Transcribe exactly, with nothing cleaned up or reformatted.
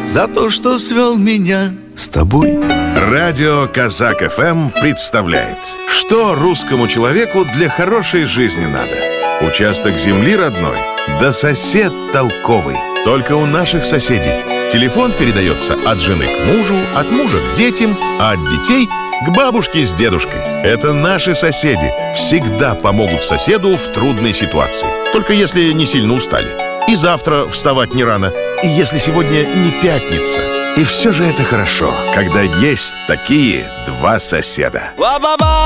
за то, что свел меня с тобой. Радио Казак эф эм представляет, что русскому человеку для хорошей жизни надо. Участок земли родной, да сосед толковый. Только у наших соседей. Телефон передается от жены к мужу, от мужа к детям, а от детей к бабушке с дедушкой. Это наши соседи. Всегда помогут соседу в трудной ситуации. Только если не сильно устали. И завтра вставать не рано. И если сегодня не пятница. И все же это хорошо, когда есть такие два соседа.